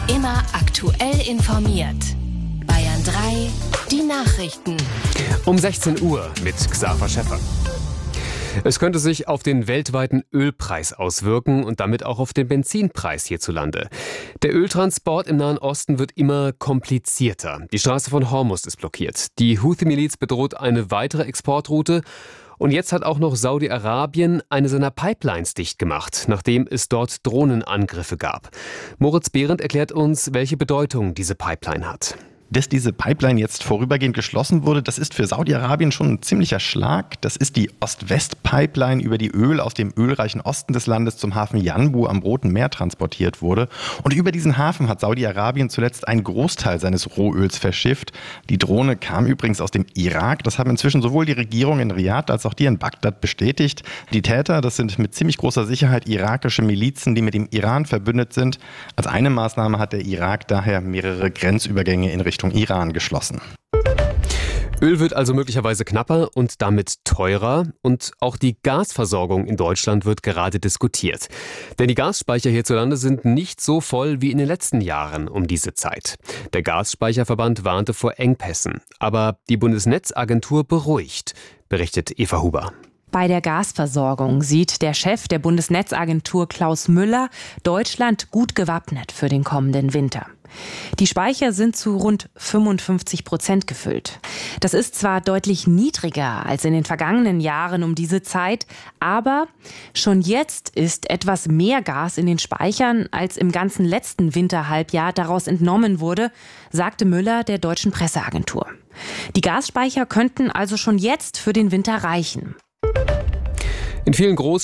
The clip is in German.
Immer aktuell informiert. Bayern 3, die Nachrichten. Um 16 Uhr mit Xaver Schäffer. Es könnte sich auf den weltweiten Ölpreis auswirken und damit auch auf den Benzinpreis hierzulande. Der Öltransport im Nahen Osten wird immer komplizierter. Die Straße von Hormuz ist blockiert. Die Houthi-Miliz bedroht eine weitere Exportroute. Und jetzt hat auch noch Saudi-Arabien eine seiner Pipelines dicht gemacht, nachdem es dort Drohnenangriffe gab. Moritz Behrendt erklärt uns, welche Bedeutung diese Pipeline hat. Dass diese Pipeline jetzt vorübergehend geschlossen wurde, das ist für Saudi-Arabien schon ein ziemlicher Schlag. Das ist die Ost-West-Pipeline, über die Öl aus dem ölreichen Osten des Landes zum Hafen Yanbu am Roten Meer transportiert wurde. Und über diesen Hafen hat Saudi-Arabien zuletzt einen Großteil seines Rohöls verschifft. Die Drohne kam übrigens aus dem Irak. Das haben inzwischen sowohl die Regierung in Riad als auch die in Bagdad bestätigt. Die Täter, das sind mit ziemlich großer Sicherheit irakische Milizen, die mit dem Iran verbündet sind. Als eine Maßnahme hat der Irak daher mehrere Grenzübergänge in Richtung Iran geschlossen. Öl wird also möglicherweise knapper und damit teurer. Und auch die Gasversorgung in Deutschland wird gerade diskutiert. Denn die Gasspeicher hierzulande sind nicht so voll wie in den letzten Jahren um diese Zeit. Der Gasspeicherverband warnte vor Engpässen. Aber die Bundesnetzagentur beruhigt, berichtet Eva Huber. Bei der Gasversorgung sieht der Chef der Bundesnetzagentur Klaus Müller Deutschland gut gewappnet für den kommenden Winter. Die Speicher sind zu rund 55% gefüllt. Das ist zwar deutlich niedriger als in den vergangenen Jahren um diese Zeit, aber schon jetzt ist etwas mehr Gas in den Speichern, als im ganzen letzten Winterhalbjahr daraus entnommen wurde, sagte Müller der deutschen Presseagentur. Die Gasspeicher könnten also schon jetzt für den Winter reichen. In vielen